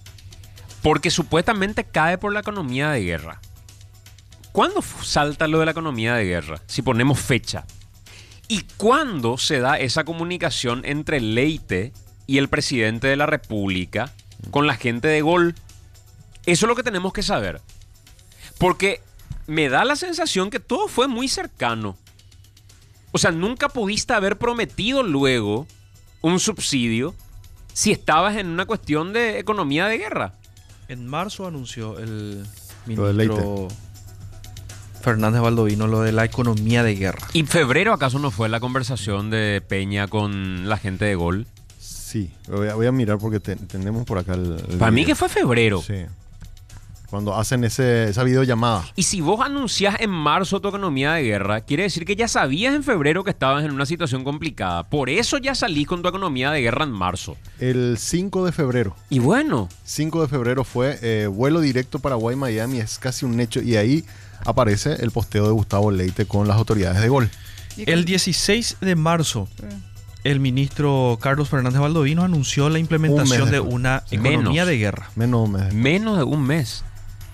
Porque supuestamente cae por la economía de guerra. ¿Cuándo salta lo de la economía de guerra? Si ponemos fecha. ¿Y cuándo se da esa comunicación entre Leite y el presidente de la República con la gente de Gol? Eso es lo que tenemos que saber. Porque me da la sensación que todo fue muy cercano. O sea, nunca pudiste haber prometido luego un subsidio si estabas en una cuestión de economía de guerra. En marzo anunció el Lo de ministro Fernández Baldovino lo de la economía de guerra. ¿Y febrero acaso no fue la conversación de Peña con la gente de Gol? Sí, voy a mirar porque tenemos por acá el Para mí video. que fue febrero. Sí. Cuando hacen esa videollamada. Y si vos anunciás en marzo tu economía de guerra, quiere decir que ya sabías en febrero que estabas en una situación complicada. Por eso ya salís con tu economía de guerra en marzo. El 5 de febrero. Y bueno, 5 de febrero fue vuelo directo Paraguay-Miami, es casi un hecho. Y ahí aparece el posteo de Gustavo Leite con las autoridades de Gol. El 16 de marzo, el ministro Carlos Fernández Baldovino anunció la implementación de después. una Sí. economía Menos. de guerra. Menos un mes. menos de un mes.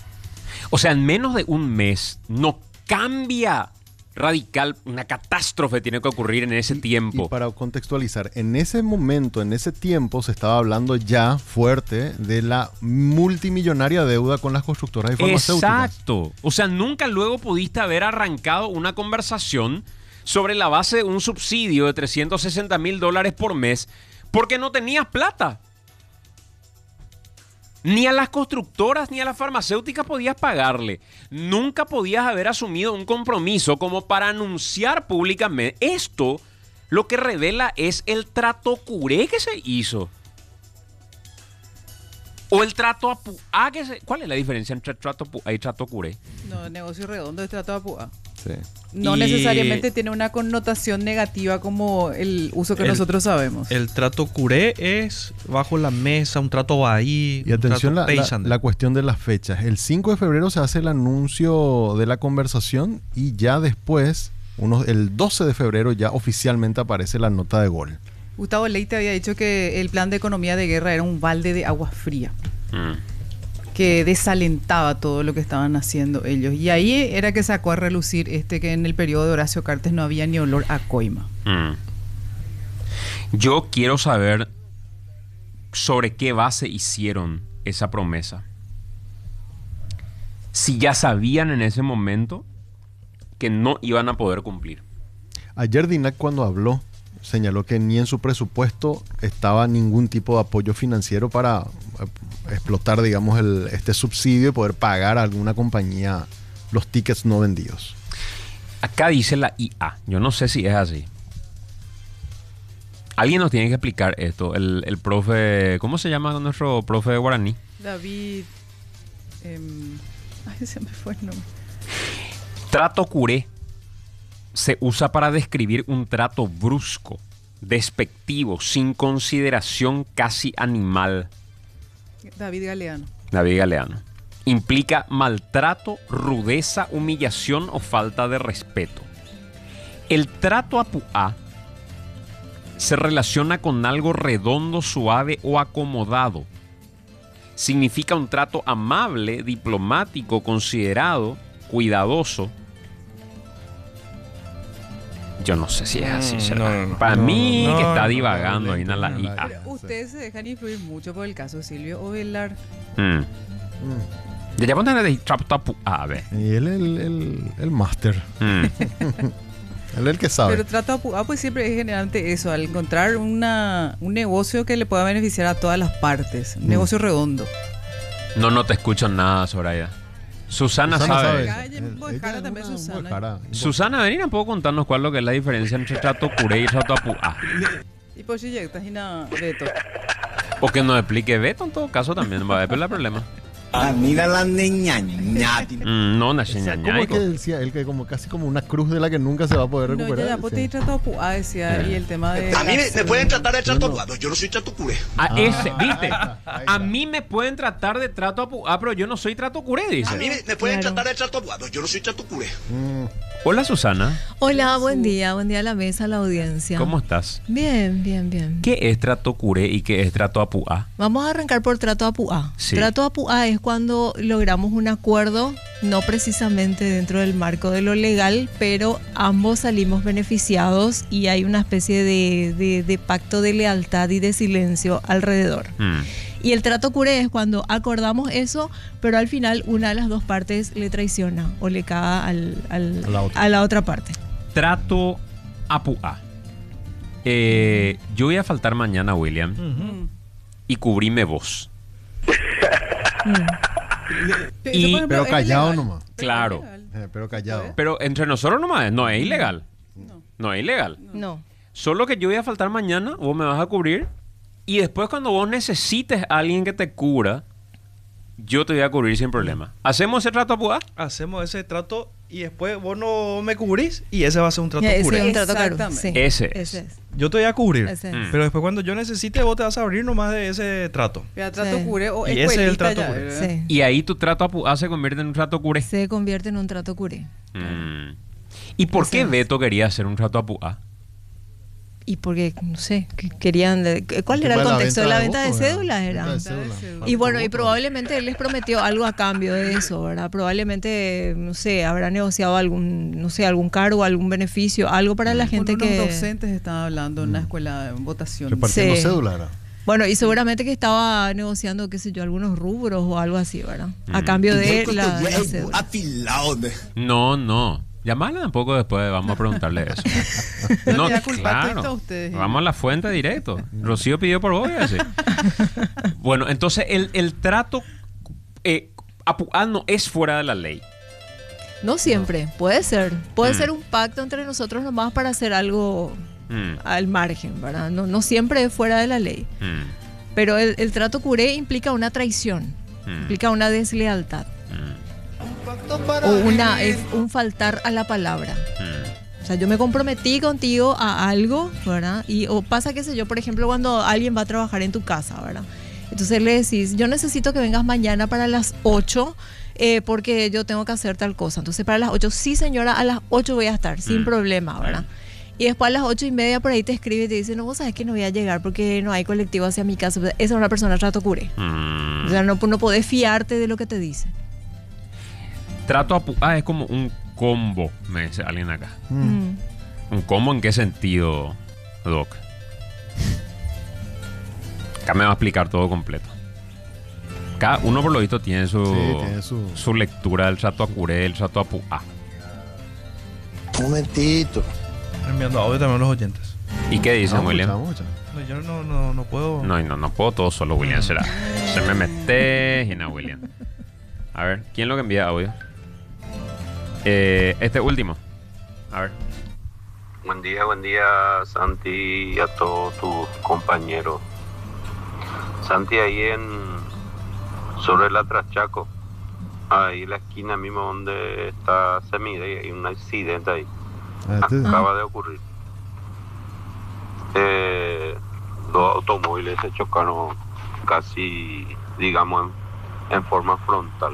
O sea, en menos de un mes no cambia radical, una catástrofe tiene que ocurrir en ese tiempo. Y para contextualizar, en ese momento, en ese tiempo, se estaba hablando ya fuerte de la multimillonaria deuda con las constructoras y farmacéuticas. Exacto. O sea, nunca luego pudiste haber arrancado una conversación sobre la base de un subsidio de $360,000 por mes porque no tenías plata. Ni a las constructoras ni a las farmacéuticas podías pagarle. Nunca podías haber asumido un compromiso como para anunciar públicamente. Esto lo que revela es el trato curé que se hizo. O el trato apuá que se... ¿Cuál es la diferencia entre trato apuá y trato curé? No, negocio redondo de trato de Apúa. Sí. No Y necesariamente tiene una connotación negativa como el uso que nosotros sabemos. El trato curé es bajo la mesa, un trato ahí. Y atención un trato la paysan. cuestión de las fechas. El 5 de febrero se hace el anuncio de la conversación y ya después, el 12 de febrero ya oficialmente aparece la nota de gol. Gustavo Leite había dicho que el plan de economía de guerra era un balde de agua fría, que desalentaba todo lo que estaban haciendo ellos. Y ahí era que sacó a relucir que en el periodo de Horacio Cartes no había ni olor a coima. Yo quiero saber sobre qué base hicieron esa promesa. Si ya sabían en ese momento que no iban a poder cumplir. Ayer Dinac, cuando habló, señaló que ni en su presupuesto estaba ningún tipo de apoyo financiero para explotar, digamos, este subsidio y poder pagar a alguna compañía los tickets no vendidos. Acá dice la IA. Yo no sé si es así. Alguien nos tiene que explicar esto. El profe... ¿Cómo se llama nuestro profe de guaraní? David... ay, se me fue el nombre. Trato curé se usa para describir un trato brusco, despectivo, sin consideración, casi animal. David Galeano. David Galeano. Implica maltrato, rudeza, humillación o falta de respeto. El trato apuá se relaciona con algo redondo, suave o acomodado. Significa un trato amable, diplomático, considerado, cuidadoso. Yo no sé si es así. Para mí que está divagando ahí en la IA. Pero ustedes se dejan influir mucho por el caso Silvio Ovelar. Ya ponen de trato apuá, a ver. Y él el máster. Él es el que sabe. Pero trato apuá pues siempre es generalmente eso, al encontrar un negocio que le pueda beneficiar a todas las partes. Un negocio redondo. No te escucho nada, Soraya. Susana sabe. También Susana. Susana, ven y no puedo contarnos cuál es lo que es la diferencia entre trato curé y trato apuá. Y por si llegas y nada, Beto. O que nos explique Beto en todo caso también, va a haber problema. Mira la niña. No, una señal. ¿Cómo es que decía él que casi como una cruz de la que nunca se va a poder recuperar? No, ya, pues te trato apuá, decía, y el tema de... A mí me pueden tratar de trato apuá, yo no soy trato curé. Ese, ¿viste? A mí me pueden tratar de trato apuá, pero yo no soy trato curé, dice. A mí me pueden tratar de trato apuá, yo no soy trato curé. Hola, Susana. Hola, buen día a la mesa, a la audiencia. ¿Cómo estás? Bien, bien, bien. ¿Qué es trato curé y qué es trato apuá? Vamos a arrancar por trato apuá. Sí. Trato apuá es cuando logramos un acuerdo, no precisamente dentro del marco de lo legal, pero ambos salimos beneficiados y hay una especie de pacto de lealtad y de silencio alrededor. Y el trato curé es cuando acordamos eso, pero al final una de las dos partes le traiciona o le caga a la otra parte. Trato apuá. Yo voy a faltar mañana, William, y cubríme vos. Pero callado nomás. Claro. Pero callado. Pero entre nosotros nomás, no es ilegal. No es ilegal. No. Solo que yo voy a faltar mañana, vos me vas a cubrir. Y después cuando vos necesites a alguien que te cubra, yo te voy a cubrir sin problema. ¿Hacemos ese trato apuá? Hacemos ese trato y después vos no me cubrís y ese va a ser un trato Ese curé. es un trato caro. Exactamente. Sí. Ese es. Yo te voy a cubrir, Ese es. pero después cuando yo necesite vos te vas a abrir nomás de ese trato. Ya trato Sí. curé o Y ese es el escuelita trato ya, curé. ¿verdad? Sí. Y ahí tu trato apuá se convierte en un trato curé. Se convierte en un trato curé. ¿Y por Ese qué es. Beto quería hacer un trato apuá? Y porque, no sé, que querían... ¿Cuál era el contexto? ¿La venta de cédulas era? Y bueno, y probablemente él les prometió algo a cambio de eso, ¿verdad? Probablemente, no sé, habrá negociado algún cargo, algún beneficio, algo para la gente Con unos que... docentes estaban hablando en una escuela en votación. Repartiendo Sí. cédula era. Bueno, y seguramente que estaba negociando, qué sé yo, algunos rubros o algo así, ¿verdad? A cambio de la cédula. Afilado. No. Llamala un poco después, vamos a preguntarle eso. No le da culpa a todos ustedes. Vamos a la fuente directo. Rocío pidió por vos y así. Bueno, entonces el trato apuá no es fuera de la ley. No siempre, puede ser. Puede ser un pacto entre nosotros nomás para hacer algo al margen, ¿verdad? No siempre es fuera de la ley. Pero el trato curé implica una traición, implica una deslealtad. o es un faltar a la palabra. O sea, yo me comprometí contigo a algo, ¿verdad? O pasa, qué sé yo, por ejemplo, cuando alguien va a trabajar en tu casa, ¿verdad? Entonces le decís, yo necesito que vengas mañana para las 8 porque yo tengo que hacer tal cosa. Entonces para las 8, sí señora, a las 8 voy a estar, sin problema, ¿verdad? Y después a las 8:30 por ahí te escribe y te dice, no, vos sabés que no voy a llegar porque no hay colectivo hacia mi casa. Esa es una persona trato curé. O sea, no podés fiarte de lo que te dice. Trato es como un combo, me dice alguien acá. ¿Un combo en qué sentido, Doc? Acá me va a explicar todo completo. Cada uno por lo visto tiene su lectura del trato a curé, del trato a puá. Un momentito. Enviando audio también a los oyentes. ¿Y qué dice William? No, yo no puedo. No puedo todo solo, William. Será. Se me mete y no, William. A ver, ¿quién es lo que envía audio? Este último. A ver. Buen día, Santi, y a todos tus compañeros. Santi, ahí sobre la Traschaco, ahí en la esquina mismo donde está Semide, hay un accidente ahí. Acaba de ocurrir. Dos automóviles se chocaron casi, digamos, en forma frontal.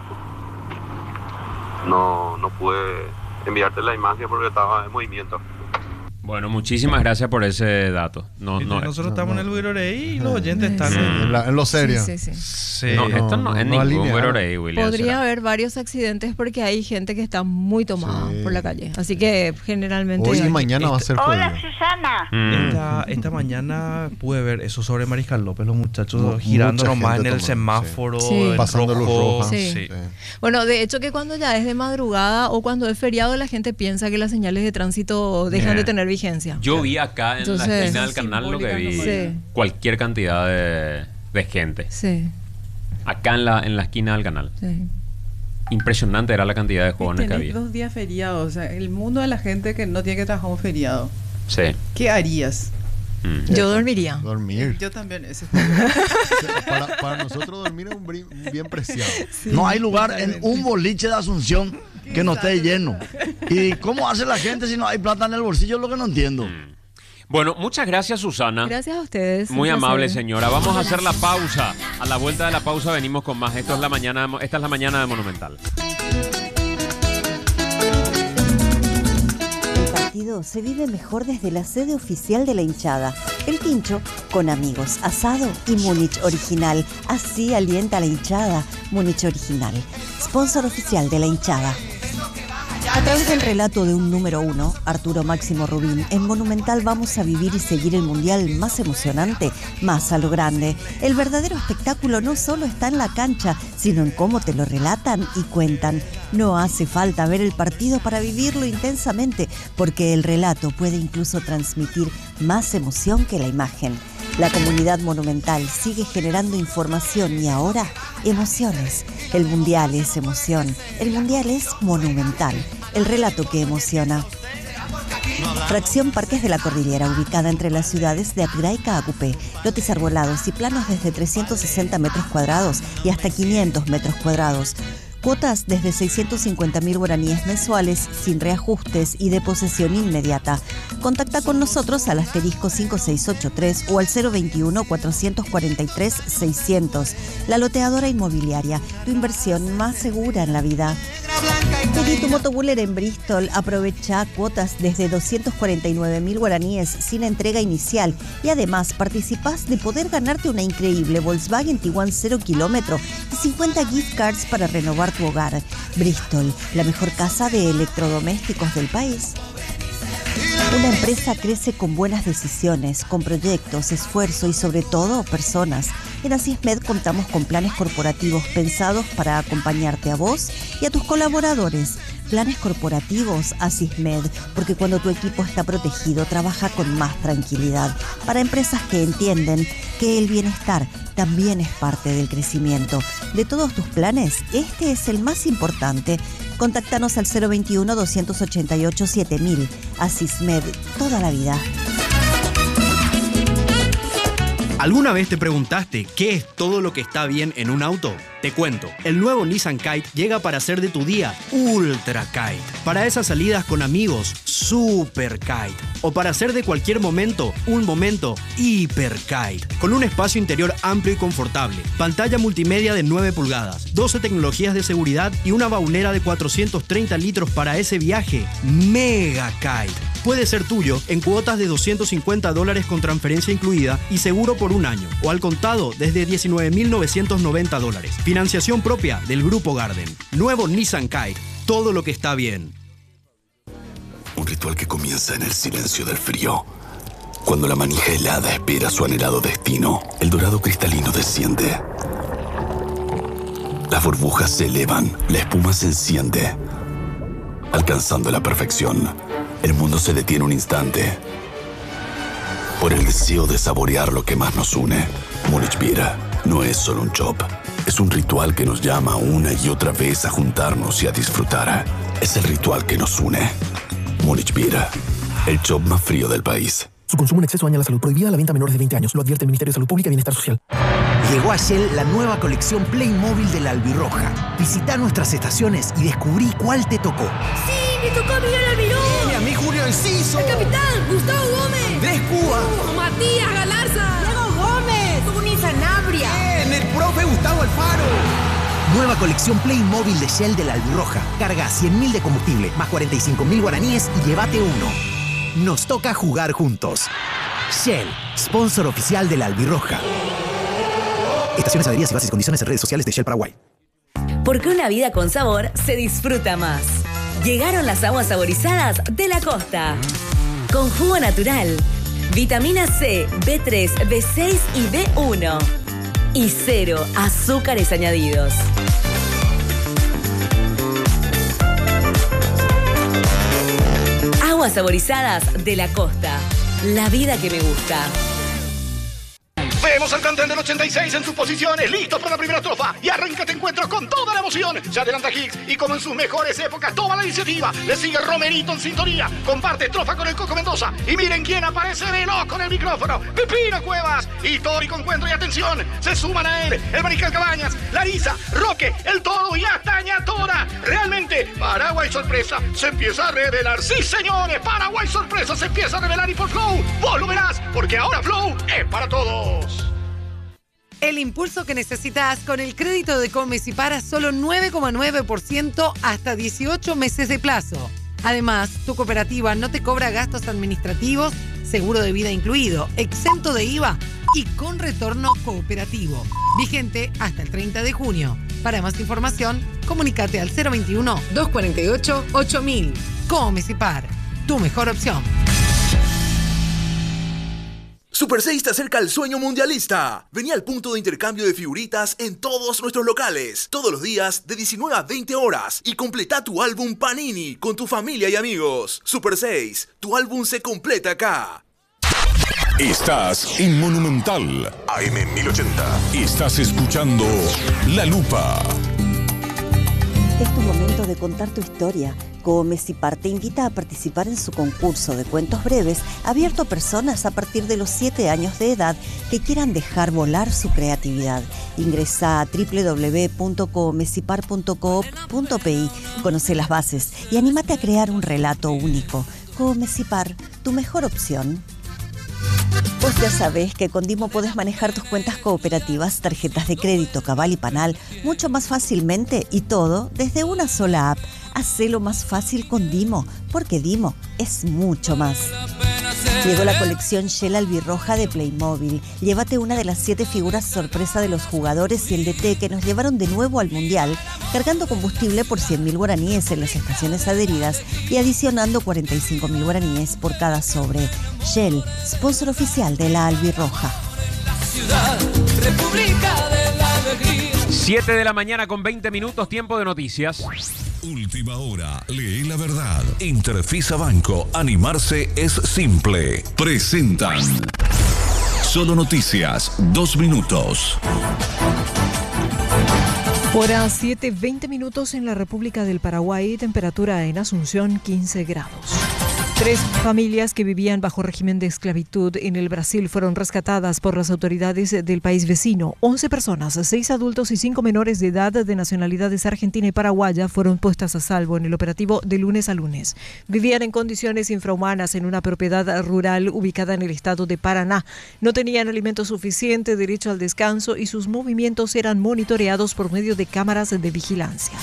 No pude enviarte la imagen porque estaba en movimiento. Bueno, muchísimas gracias por ese dato. Nosotros estamos en el Wirorei y los oyentes están en lo serio. Sí. No, esto no es ningún Wirorei, William. Podría haber varios accidentes porque hay gente que está muy tomada por la calle. Así que generalmente... Hoy y mañana va a ser jodido. Hola, Susana. Esta mañana pude ver eso sobre Mariscal López, los muchachos girando nomás en el semáforo, pasando luz roja. Sí. Bueno, de hecho que cuando ya es de madrugada o cuando es feriado, la gente piensa que las señales de tránsito dejan de tener vigencia. Yo vi acá en la esquina del canal lo que vi, cualquier cantidad de gente. Sí. Acá en la esquina del canal. Sí. Impresionante era la cantidad de jóvenes que había. 2 días feriados, o sea, el mundo de la gente que no tiene que trabajar un feriado. Sí. ¿Qué harías? Yo dormiría. Dormir. Yo también. Para nosotros dormir es un bien preciado. Sí, no hay lugar en un boliche de Asunción que no esté lleno. ¿Y cómo hace la gente si no hay plata en el bolsillo? Es lo que no entiendo. Bueno, muchas gracias, Susana. Gracias a ustedes. Muy amable, señora. Vamos a hacer la pausa. A la vuelta de la pausa venimos con más. Esta es la mañana de Monumental. El partido se vive mejor desde la sede oficial de la hinchada, El Quincho, con amigos, asado y Múnich Original. Así alienta la hinchada. Múnich Original, sponsor oficial de la hinchada. A través del relato de un número 1, Arturo Máximo Rubín, en Monumental vamos a vivir y seguir el mundial más emocionante, más a lo grande. El verdadero espectáculo no solo está en la cancha, sino en cómo te lo relatan y cuentan. No hace falta ver el partido para vivirlo intensamente, porque el relato puede incluso transmitir más emoción que la imagen. La comunidad Monumental sigue generando información y ahora emociones. El mundial es emoción, el mundial es Monumental, el relato que emociona. Fracción Parques de la Cordillera, ubicada entre las ciudades de Apirá y Caacupé. Lotes arbolados y planos desde 360 metros cuadrados y hasta 500 metros cuadrados. Cuotas desde 650.000 guaraníes mensuales, sin reajustes y de posesión inmediata. Contacta con nosotros al asterisco 5683 o al 021-443-600. La Loteadora Inmobiliaria, tu inversión más segura en la vida. Pedí tu motobuller en Bristol, aprovecha cuotas desde 249.000 guaraníes sin entrega inicial y además participás de poder ganarte una increíble Volkswagen Tiguan 0 kilómetro y 50 gift cards para renovar tu hogar. Bristol, la mejor casa de electrodomésticos del país. Una empresa crece con buenas decisiones, con proyectos, esfuerzo y sobre todo personas. En Asismed contamos con planes corporativos pensados para acompañarte a vos y a tus colaboradores. Planes corporativos Asismed, porque cuando tu equipo está protegido, trabaja con más tranquilidad. Para empresas que entienden que el bienestar también es parte del crecimiento. De todos tus planes, este es el más importante. Contáctanos al 021-288-7000. Asismed, toda la vida. ¿Alguna vez te preguntaste qué es todo lo que está bien en un auto? Te cuento, el nuevo Nissan Kite llega para hacer de tu día Ultra Kite. Para esas salidas con amigos, Super Kite. O para hacer de cualquier momento, un momento Hiper Kite. Con un espacio interior amplio y confortable, pantalla multimedia de 9 pulgadas, 12 tecnologías de seguridad y una baulera de 430 litros para ese viaje Mega Kite. Puede ser tuyo en cuotas de $250 con transferencia incluida y seguro por un año, o al contado desde $19.990. Financiación propia del Grupo Garden. Nuevo Nissan Kite. Todo lo que está bien. Un ritual que comienza en el silencio del frío. Cuando la manija helada espera su anhelado destino, el dorado cristalino desciende. Las burbujas se elevan, la espuma se enciende. Alcanzando la perfección, el mundo se detiene un instante. Por el deseo de saborear lo que más nos une, Múnich Beer no es solo un chop. Es un ritual que nos llama una y otra vez a juntarnos y a disfrutar. Es el ritual que nos une. Múnich Beer, el chop más frío del país. Su consumo en exceso daña la salud. Prohibida la venta a menores de 20 años. Lo advierte el Ministerio de Salud Pública y Bienestar Social. Llegó a Shell la nueva colección Playmobil de la Albirroja. Visita nuestras estaciones y descubrí cuál te tocó. ¡Sí! ¡Me tocó Miguel Almirón! ¡Y a mí Julio Enciso! ¡El capitán Gustavo Gómez! ¡Andrés Cuba! ¡Matías Galarza! ¡Diego Gómez! ¡Tony Sanabria! ¡Bien! ¡El profe Gustavo Alfaro! Nueva colección Playmobil de Shell de la Albirroja. Carga 100.000 de combustible, más 45.000 guaraníes y llévate uno. Nos toca jugar juntos. Shell, sponsor oficial de la Albirroja. Estaciones, adheridas y bases y condiciones en redes sociales de Shell Paraguay. Porque una vida con sabor se disfruta más. Llegaron las aguas saborizadas de la costa. Con jugo natural, vitamina C, B3, B6 y B1. Y 0 azúcares añadidos. Aguas saborizadas de la costa. La vida que me gusta. Vemos al plantel del 86 en sus posiciones, listos para la primera estrofa. Y arranca este encuentro con toda la emoción. Se adelanta Higgs y como en sus mejores épocas toma la iniciativa. Le sigue Romerito en sintonía. Comparte estrofa con el Coco Mendoza. Y miren quién aparece veloz con el micrófono. Pepino Cuevas. Histórico encuentro y atención. Se suman a él el Mariscal Cabañas, Larisa, Roque, el Toro y Astaña Tora. Realmente, Paraguay Sorpresa se empieza a revelar. Sí, señores, Paraguay Sorpresa se empieza a revelar y por Flow, vos lo verás, porque ahora Flow es para todos. El impulso que necesitas con el crédito de Comesipar a solo 9,9% hasta 18 meses de plazo. Además, tu cooperativa no te cobra gastos administrativos, seguro de vida incluido, exento de IVA y con retorno cooperativo. Vigente hasta el 30 de junio. Para más información, comunícate al 021-248-8000. Comesipar, tu mejor opción. Super 6 te acerca al sueño mundialista. Vení al punto de intercambio de figuritas en todos nuestros locales, todos los días de 19 a 20 horas y completa tu álbum Panini con tu familia y amigos. Super 6, tu álbum se completa acá. Estás en Monumental AM 1080. Estás escuchando La Lupa. Es tu momento de contar tu historia. Comesipar te invita a participar en su concurso de cuentos breves abierto a personas a partir de los 7 años de edad que quieran dejar volar su creatividad. Ingresa a www.comesipar.coop.pi, conoce las bases y anímate a crear un relato único. Comesipar, tu mejor opción. Vos ya sabés que con Dimo podés manejar tus cuentas cooperativas, tarjetas de crédito, Cabal y Panal mucho más fácilmente y todo desde una sola app. Hacelo más fácil con Dimo, porque Dimo es mucho más. Llegó la colección Shell Albirroja de Playmobil. Llévate una de las 7 figuras sorpresa de los jugadores y el DT que nos llevaron de nuevo al Mundial, cargando combustible por 100.000 guaraníes en las estaciones adheridas y adicionando 45.000 guaraníes por cada sobre. Shell, sponsor oficial de la Albirroja. Ciudad, República de la Alegría. 7 de la mañana con 20 minutos, tiempo de noticias. Última hora, lee la verdad. Interfisa Banco, animarse es simple. Presentan Solo Noticias, 2 minutos. Hora 7:20 minutos en la República del Paraguay, temperatura en Asunción 15 grados. 3 familias que vivían bajo régimen de esclavitud en el Brasil fueron rescatadas por las autoridades del país vecino. 11 personas, 6 adultos y 5 menores de edad de nacionalidades argentina y paraguaya fueron puestas a salvo en el operativo de lunes a lunes. Vivían en condiciones infrahumanas en una propiedad rural ubicada en el estado de Paraná. No tenían alimento suficiente, derecho al descanso y sus movimientos eran monitoreados por medio de cámaras de vigilancia.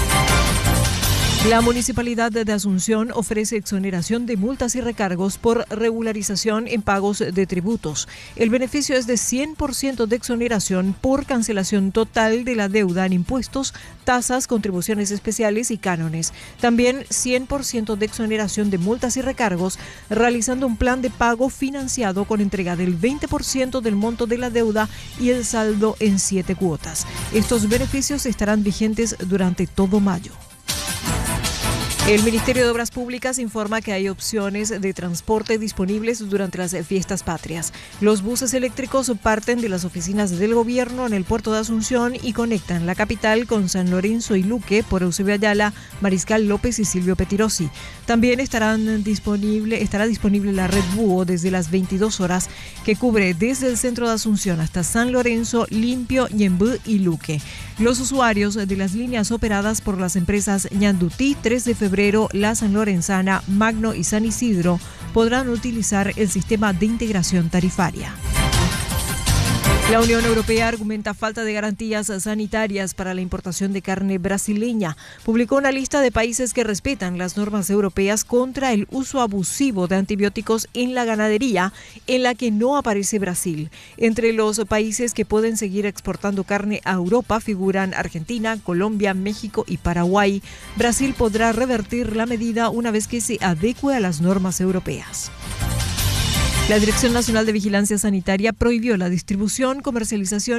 La Municipalidad de Asunción ofrece exoneración de multas y recargos por regularización en pagos de tributos. El beneficio es de 100% de exoneración por cancelación total de la deuda en impuestos, tasas, contribuciones especiales y cánones. También 100% de exoneración de multas y recargos realizando un plan de pago financiado con entrega del 20% del monto de la deuda y el saldo en 7 cuotas. Estos beneficios estarán vigentes durante todo mayo. El Ministerio de Obras Públicas informa que hay opciones de transporte disponibles durante las fiestas patrias. Los buses eléctricos parten de las oficinas del gobierno en el puerto de Asunción y conectan la capital con San Lorenzo y Luque por Eusebio Ayala, Mariscal López y Silvio Petirosi. También estará disponible la red Búho desde las 22 horas que cubre desde el centro de Asunción hasta San Lorenzo, Limpio, Ñembú y Luque. Los usuarios de las líneas operadas por las empresas Ñandutí, 3 de febrero, La San Lorenzana, Magno y San Isidro podrán utilizar el sistema de integración tarifaria. La Unión Europea argumenta falta de garantías sanitarias para la importación de carne brasileña. Publicó una lista de países que respetan las normas europeas contra el uso abusivo de antibióticos en la ganadería, en la que no aparece Brasil. Entre los países que pueden seguir exportando carne a Europa figuran Argentina, Colombia, México y Paraguay. Brasil podrá revertir la medida una vez que se adecue a las normas europeas. La Dirección Nacional de Vigilancia Sanitaria prohibió la distribución, comercialización